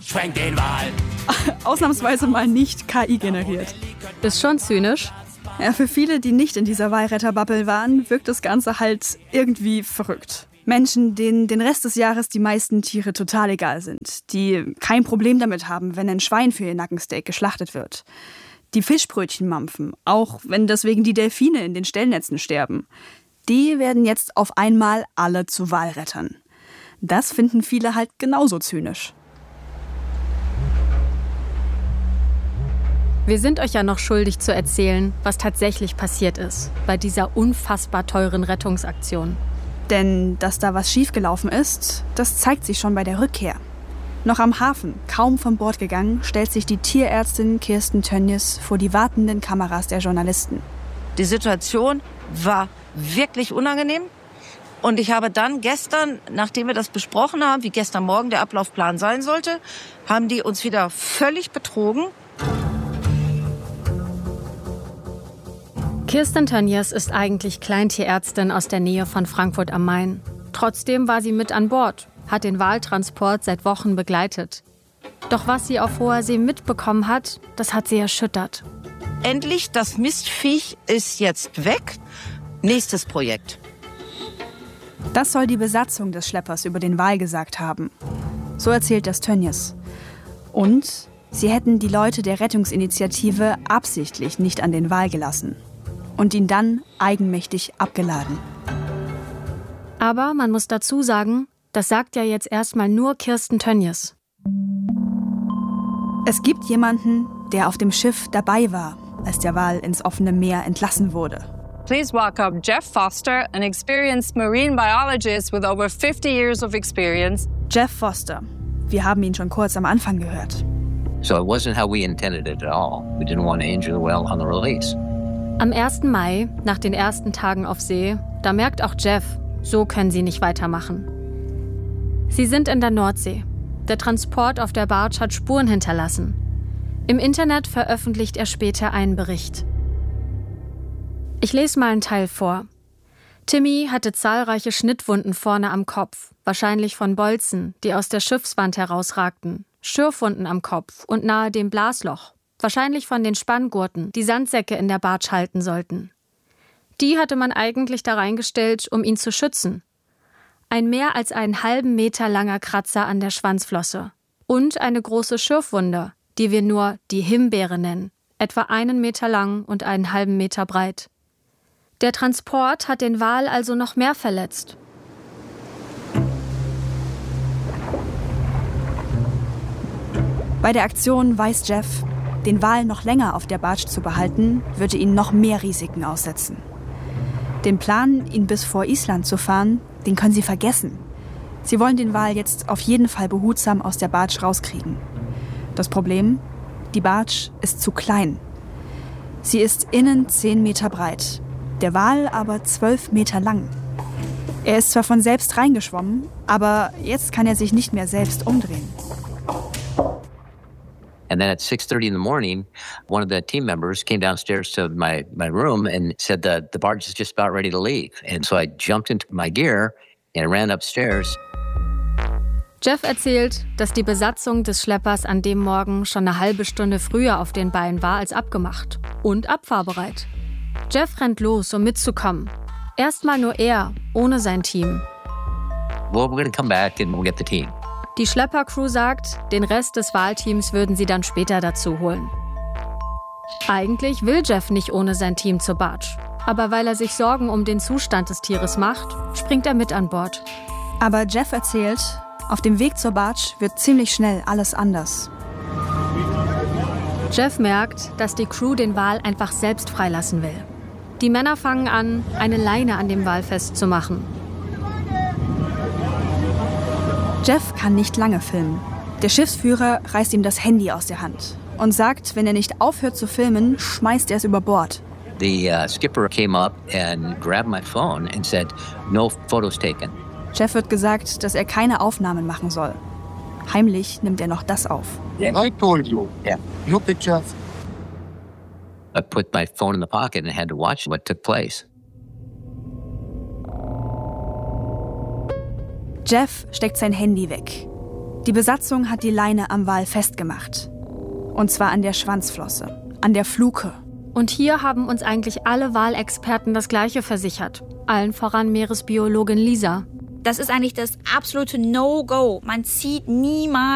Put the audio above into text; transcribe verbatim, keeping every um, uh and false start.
sprengt den Wal. Ausnahmsweise mal nicht K I generiert. Ist schon zynisch. Ja, für viele, die nicht in dieser Walretter-Bubble waren, wirkt das Ganze halt irgendwie verrückt. Menschen, denen den Rest des Jahres die meisten Tiere total egal sind. Die kein Problem damit haben, wenn ein Schwein für ihr Nackensteak geschlachtet wird. Die Fischbrötchen mampfen, auch wenn deswegen die Delfine in den Stellnetzen sterben. Die werden jetzt auf einmal alle zu Walrettern. Das finden viele halt genauso zynisch. Wir sind euch ja noch schuldig zu erzählen, was tatsächlich passiert ist bei dieser unfassbar teuren Rettungsaktion. Denn dass da was schiefgelaufen ist, das zeigt sich schon bei der Rückkehr. Noch am Hafen, kaum von Bord gegangen, stellt sich die Tierärztin Kirsten Tönjes vor die wartenden Kameras der Journalisten. Die Situation war wirklich unangenehm. Und ich habe dann gestern, nachdem wir das besprochen haben, wie gestern Morgen der Ablaufplan sein sollte, haben die uns wieder völlig betrogen. Kirsten Tönjes ist eigentlich Kleintierärztin aus der Nähe von Frankfurt am Main. Trotzdem war sie mit an Bord, hat den Waltransport seit Wochen begleitet. Doch was sie auf hoher See mitbekommen hat, das hat sie erschüttert. Endlich, das Mistviech ist jetzt weg. Nächstes Projekt. Das soll die Besatzung des Schleppers über den Wal gesagt haben. So erzählt das Tönjes. Und sie hätten die Leute der Rettungsinitiative absichtlich nicht an den Wal gelassen und ihn dann eigenmächtig abgeladen. Aber man muss dazu sagen, das sagt ja jetzt erstmal nur Kirsten Tönjes. Es gibt jemanden, der auf dem Schiff dabei war, als der Wal ins offene Meer entlassen wurde. Please welcome Jeff Foster, an experienced marine biologist with over fifty years of experience. Jeff Foster. Wir haben ihn schon kurz am Anfang gehört. So it wasn't how we intended it at all. We didn't want to injure the whale on the release. Am ersten Mai, nach den ersten Tagen auf See, da merkt auch Jeff, so können sie nicht weitermachen. Sie sind in der Nordsee. Der Transport auf der Barge hat Spuren hinterlassen. Im Internet veröffentlicht er später einen Bericht. Ich lese mal einen Teil vor. Timmy hatte zahlreiche Schnittwunden vorne am Kopf, wahrscheinlich von Bolzen, die aus der Schiffswand herausragten, Schürfwunden am Kopf und nahe dem Blasloch, wahrscheinlich von den Spanngurten, die Sandsäcke in der Barge halten sollten. Die hatte man eigentlich da reingestellt, um ihn zu schützen. Ein mehr als einen halben Meter langer Kratzer an der Schwanzflosse und eine große Schürfwunde, die wir nur die Himbeere nennen, etwa einen Meter lang und einen halben Meter breit. Der Transport hat den Wal also noch mehr verletzt. Bei der Aktion weiß Jeff, den Wal noch länger auf der Barge zu behalten, würde ihn noch mehr Risiken aussetzen. Den Plan, ihn bis vor Island zu fahren, den können sie vergessen. Sie wollen den Wal jetzt auf jeden Fall behutsam aus der Barge rauskriegen. Das Problem? Die Barge ist zu klein. Sie ist innen zehn Meter breit, der Wal aber zwölf Meter lang. Er ist zwar von selbst reingeschwommen, aber jetzt kann er sich nicht mehr selbst umdrehen. And then at six thirty in the morning, one of the team members came downstairs to my, my room and said that the barge is just about ready to leave. And so I jumped into my gear and ran upstairs. Jeff erzählt, dass die Besatzung des Schleppers an dem Morgen schon eine halbe Stunde früher auf den Beinen war als abgemacht und abfahrbereit. Jeff rennt los, um mitzukommen. Erstmal nur er, ohne sein Team. Well, we're going to come back and we'll get the team. Die Schleppercrew sagt, den Rest des Walteams würden sie dann später dazu holen. Eigentlich will Jeff nicht ohne sein Team zur Barge. Aber weil er sich Sorgen um den Zustand des Tieres macht, springt er mit an Bord. Aber Jeff erzählt, auf dem Weg zur Barge wird ziemlich schnell alles anders. Jeff merkt, dass die Crew den Wal einfach selbst freilassen will. Die Männer fangen an, eine Leine an dem Wal festzumachen. Jeff kann nicht lange filmen. Der Schiffsführer reißt ihm das Handy aus der Hand und sagt, wenn er nicht aufhört zu filmen, schmeißt er es über Bord. The uh, skipper came up and grabbed my phone and said, "No photos taken." Jeff wird gesagt, dass er keine Aufnahmen machen soll. Heimlich nimmt er noch das auf. Yeah, I told you. Yeah. No pictures. I put my phone in the pocket and had to watch what took place. Jeff steckt sein Handy weg. Die Besatzung hat die Leine am Wal festgemacht. Und zwar an der Schwanzflosse, an der Fluke. Und hier haben uns eigentlich alle Walexperten das Gleiche versichert. Allen voran Meeresbiologin Lisa. Das ist eigentlich das absolute No-Go. Man zieht niemals